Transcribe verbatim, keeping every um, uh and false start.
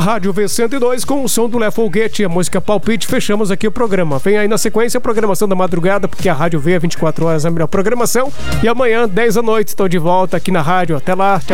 Rádio V cento e dois com o som do Lé Foguete, a música Palpite. Fechamos aqui o programa. Vem aí na sequência a programação da madrugada, porque a Rádio V é vinte e quatro horas, a melhor programação. E amanhã, dez da noite, estou de volta aqui na rádio. Até lá. Tchau.